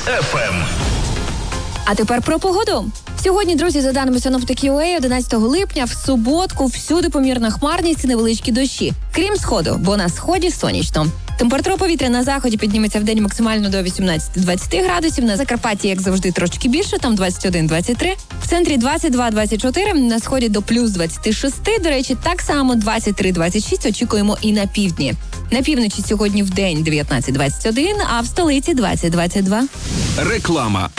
FM. А тепер про погоду. Сьогодні, друзі, за даними синоптиків УА, 11 липня в суботку всюди помірна хмарність і невеличкі дощі. Крім сходу, бо на сході сонячно. Температура повітря на заході підніметься в день максимально до 18-20 градусів. На Закарпатті, як завжди, трошки більше, там 21-23. В центрі 22-24, на сході до плюс 26. До речі, так само 23-26 очікуємо і на півдні. На півночі сьогодні в день 19-21, а в столиці 20-22. Реклама.